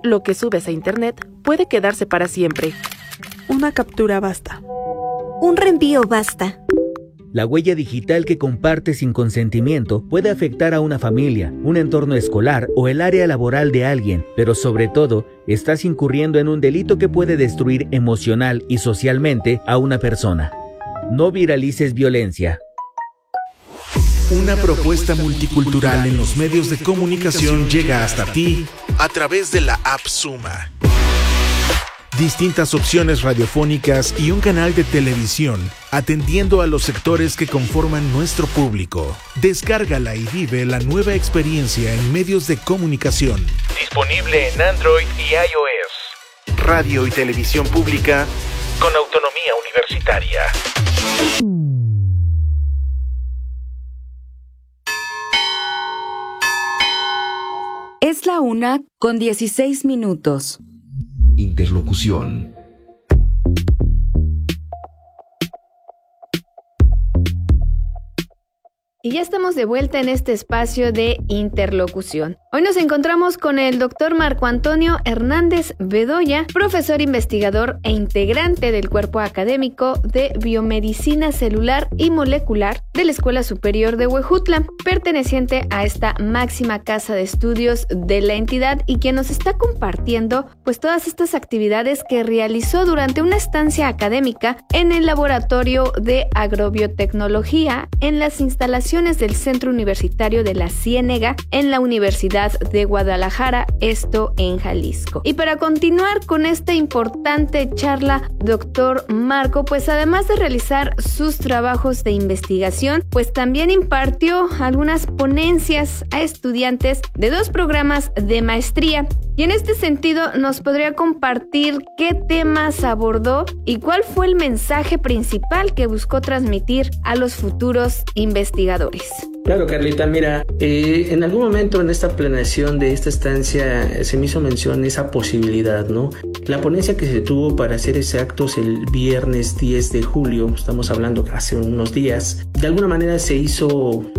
lo que subes a internet puede quedarse para siempre. Una captura basta. Un reenvío basta. La huella digital que compartes sin consentimiento puede afectar a una familia, un entorno escolar o el área laboral de alguien, pero sobre todo, estás incurriendo en un delito que puede destruir emocional y socialmente a una persona. No viralices violencia. Una propuesta multicultural en los medios de comunicación llega hasta ti a través de la app Suma. Distintas opciones radiofónicas y un canal de televisión, atendiendo a los sectores que conforman nuestro público. Descárgala y vive la nueva experiencia en medios de comunicación. Disponible en Android y iOS. Radio y televisión pública con autonomía universitaria. Es la 1:16. Interlocución. Y ya estamos de vuelta en este espacio de interlocución. Hoy nos encontramos con el doctor Marco Antonio Hernández Bedoya, profesor investigador e integrante del cuerpo académico de Biomedicina Celular y Molecular de la Escuela Superior de Huejutla, perteneciente a esta máxima casa de estudios de la entidad y quien nos está compartiendo pues todas estas actividades que realizó durante una estancia académica en el Laboratorio de Agrobiotecnología en las instalaciones del Centro Universitario de la Ciénega en la Universidad de Guadalajara, esto en Jalisco. Y para continuar con esta importante charla, doctor Marco, pues además de realizar sus trabajos de investigación, pues también impartió algunas ponencias a estudiantes de 2 programas de maestría. Y en este sentido, ¿nos podría compartir qué temas abordó y cuál fue el mensaje principal que buscó transmitir a los futuros investigadores? Claro, Carlita, mira, en algún momento en esta planeación de esta estancia se me hizo mención esa posibilidad, ¿no? La ponencia que se tuvo, para ser exactos, el viernes 10 de julio, estamos hablando hace unos días, de alguna manera se hizo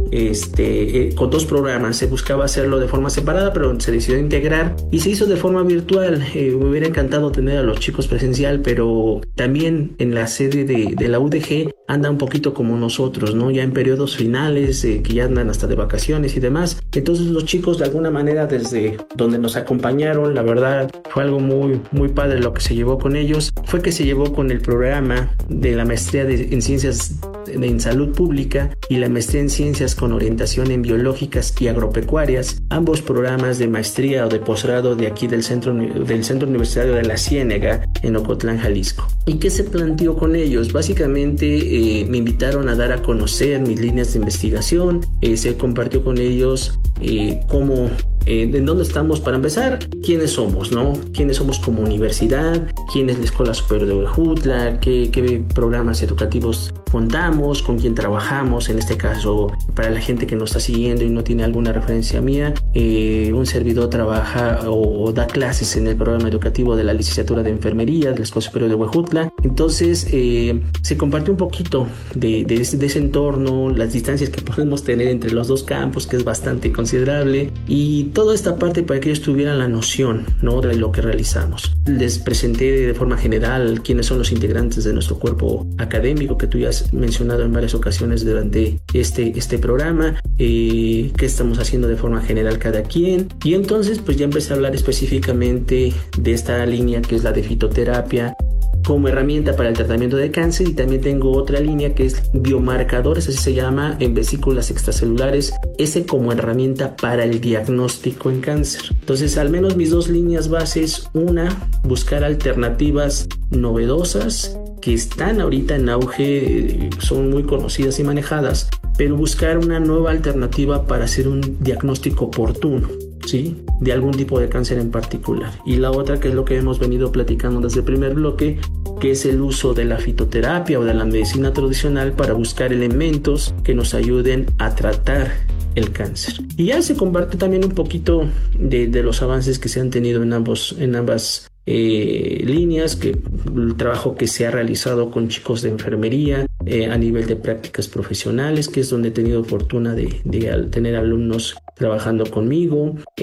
con 2 programas. Se buscaba hacerlo de forma separada, pero se decidió integrar y se hizo de forma virtual. Me hubiera encantado tener a los chicos presencial, pero también en la sede de la UDG anda un poquito como nosotros, ¿no? Ya en periodos finales, que ya andan hasta de vacaciones y demás. Entonces los chicos, de alguna manera, desde donde nos acompañaron, la verdad fue algo muy, muy padre lo que se llevó con ellos. Fue que se llevó con el programa de la maestría en ciencias en salud pública y la maestría en ciencias con orientación en biológicas y agropecuarias, ambos programas de maestría o de posgrado de aquí del Centro Universitario de la Ciénega en Ocotlán, Jalisco. ¿Y qué se planteó con ellos? Básicamente me invitaron a dar a conocer mis líneas de investigación, se compartió con ellos cómo ¿en dónde estamos? Para empezar, ¿quiénes somos, no? ¿Quiénes somos como universidad? ¿Quién es la Escuela Superior de Huejutla? ¿Qué programas educativos contamos? ¿Con quién trabajamos? En este caso, para la gente que nos está siguiendo y no tiene alguna referencia mía, un servidor trabaja o da clases en el programa educativo de la licenciatura de enfermería de la Escuela Superior de Huejutla. Entonces, se compartió un poquito de ese entorno, las distancias que podemos tener entre los 2 campos, que es bastante considerable, y toda esta parte para que ellos tuvieran la noción, ¿no?, de lo que realizamos. Les presenté de forma general quiénes son los integrantes de nuestro cuerpo académico, que tú ya has mencionado en varias ocasiones durante este programa, qué estamos haciendo de forma general cada quien, y entonces pues ya empecé a hablar específicamente de esta línea que es la de fitoterapia como herramienta para el tratamiento de cáncer, y también tengo otra línea que es biomarcadores, así se llama, en vesículas extracelulares, ese como herramienta para el diagnóstico en cáncer. Entonces, al menos mis 2 líneas bases: una, buscar alternativas novedosas que están ahorita en auge, son muy conocidas y manejadas, pero buscar una nueva alternativa para hacer un diagnóstico oportuno, ¿sí?, de algún tipo de cáncer en particular. Y la otra, que es lo que hemos venido platicando desde el primer bloque, que es el uso de la fitoterapia o de la medicina tradicional para buscar elementos que nos ayuden a tratar el cáncer. Y ya se comparte también un poquito de los avances que se han tenido en ambas líneas, que el trabajo que se ha realizado con chicos de enfermería a nivel de prácticas profesionales, que es donde he tenido fortuna de tener alumnos trabajando conmigo,